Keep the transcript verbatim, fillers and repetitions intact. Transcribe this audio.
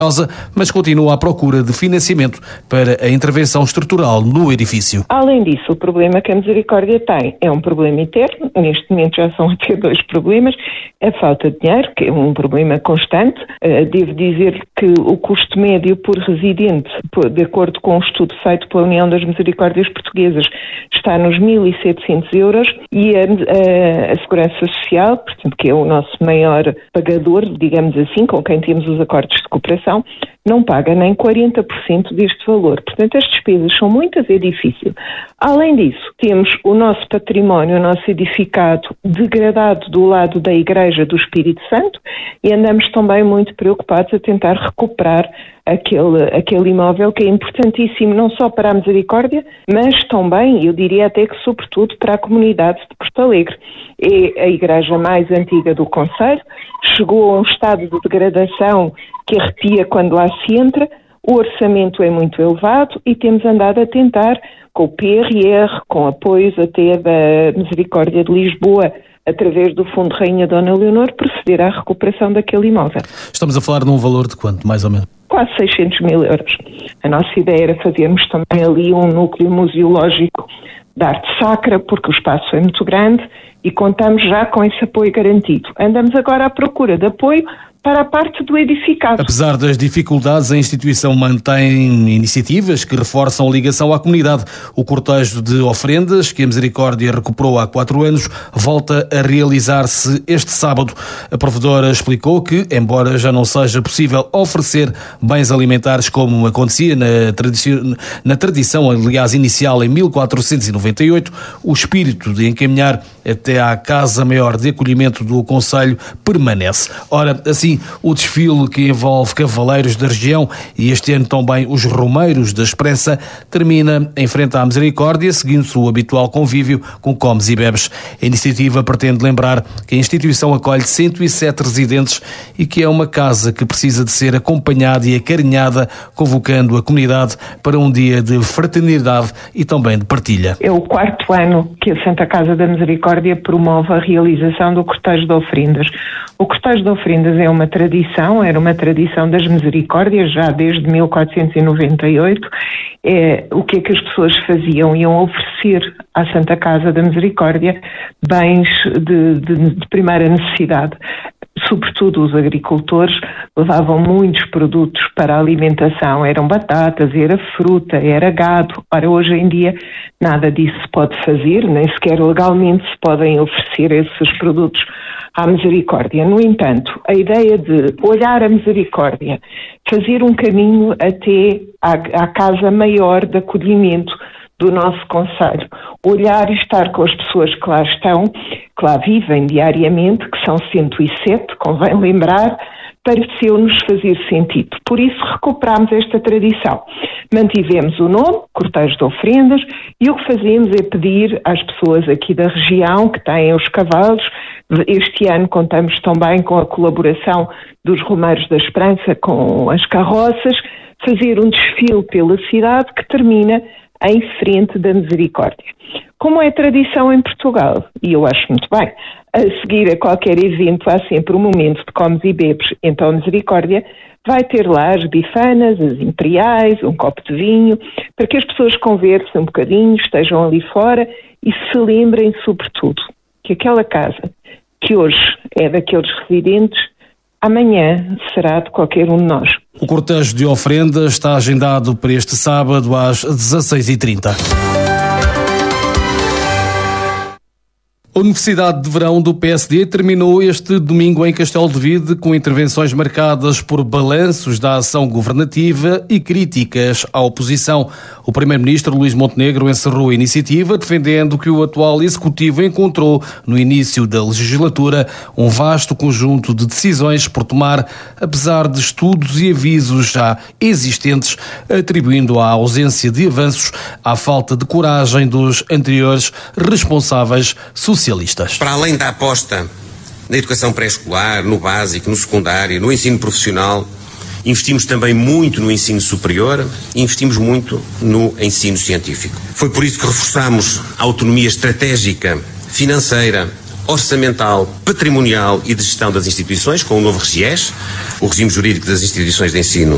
mas continua à procura de financiamento para a intervenção estrutural no edifício. Além disso, o problema que a Misericórdia tem é um problema interno, neste momento já são até dois problemas, a falta de dinheiro, que é um problema constante. Devo dizer que o custo médio por residente, de acordo com um estudo feito pela União das Misericórdias Portuguesas, está nos mil e setecentos euros e a, a, a Segurança Social, portanto, que é o nosso maior pagador, digamos assim, com quem temos os acordos de cooperação, não paga nem quarenta por cento deste valor. Portanto, as despesas são muitas e é difícil. Além disso, temos o nosso património, o nosso edificado degradado do lado da Igreja do Espírito Santo e andamos também muito preocupados a tentar recuperar aquele, aquele imóvel que é importantíssimo não só para a Misericórdia, mas também, eu diria até que sobretudo para a comunidade de Porto Alegre. É a igreja mais antiga do concelho, chegou a um estado de degradação que arrepia quando lá se entra, o orçamento é muito elevado e temos andado a tentar, com o P R R, com apoios até da Misericórdia de Lisboa, através do Fundo Rainha Dona Leonor, proceder à recuperação daquele imóvel. Estamos a falar de um valor de quanto, mais ou menos? Quase seiscentos mil euros. A nossa ideia era fazermos também ali um núcleo museológico de arte sacra, porque o espaço é muito grande e contamos já com esse apoio garantido. Andamos agora à procura de apoio para a parte do edificado. Apesar das dificuldades, a instituição mantém iniciativas que reforçam a ligação à comunidade. O cortejo de ofrendas, que a Misericórdia recuperou há quatro anos, volta a realizar-se este sábado. A provedora explicou que, embora já não seja possível oferecer bens alimentares como acontecia na tradição, na tradição aliás, inicial em mil quatrocentos e noventa e oito, o espírito de encaminhar até à Casa Maior de Acolhimento do Concelho permanece. Ora, assim, o desfile que envolve cavaleiros da região e este ano também os romeiros da Expressa termina em frente à Misericórdia, seguindo-se o habitual convívio com comes e bebes. A iniciativa pretende lembrar que a instituição acolhe cento e sete residentes e que é uma casa que precisa de ser acompanhada e acarinhada, convocando a comunidade para um dia de fraternidade e também de partilha. É o quarto ano que a Santa Casa da Misericórdia promove a realização do cortejo de ofrendas. O cortejo de ofrendas é uma tradição, era uma tradição das Misericórdias já desde mil quatrocentos e noventa e oito. É, o que é que as pessoas faziam? Iam oferecer à Santa Casa da Misericórdia bens de, de, de primeira necessidade. Sobretudo os agricultores levavam muitos produtos para a alimentação, eram batatas, era fruta, era gado. Ora, hoje em dia nada disso se pode fazer, nem sequer legalmente se podem oferecer esses produtos à Misericórdia. No entanto, a ideia de olhar a Misericórdia, fazer um caminho até à, à Casa Maior de Acolhimento do nosso concelho, olhar e estar com as pessoas que lá estão, que lá vivem diariamente, que são cento e sete, convém lembrar, pareceu-nos fazer sentido. Por isso recuperámos esta tradição. Mantivemos o nome, cortejo de ofrendas, e o que fazemos é pedir às pessoas aqui da região que têm os cavalos. Este ano contamos também com a colaboração dos Romeiros da Esperança com as carroças, fazer um desfile pela cidade que termina em frente da Misericórdia. Como é tradição em Portugal, e eu acho muito bem, a seguir a qualquer evento há sempre um momento de comes e bebes, então a Misericórdia vai ter lá as bifanas, as imperiais, um copo de vinho, para que as pessoas conversem um bocadinho, estejam ali fora e se lembrem, sobretudo, que aquela casa que hoje é daqueles residentes, amanhã será de qualquer um de nós. O cortejo de ofrendas está agendado para este sábado às dezasseis e trinta. A Universidade de Verão do P S D terminou este domingo em Castelo de Vide com intervenções marcadas por balanços da ação governativa e críticas à oposição. O primeiro-ministro Luís Montenegro encerrou a iniciativa defendendo que o atual executivo encontrou no início da legislatura um vasto conjunto de decisões por tomar, apesar de estudos e avisos já existentes, atribuindo a ausência de avanços à falta de coragem dos anteriores responsáveis socialistas. Para além da aposta na educação pré-escolar, no básico, no secundário, no ensino profissional, investimos também muito no ensino superior e investimos muito no ensino científico. Foi por isso que reforçamos a autonomia estratégica, financeira, orçamental, patrimonial e de gestão das instituições com o novo REGIES, o Regime Jurídico das Instituições de Ensino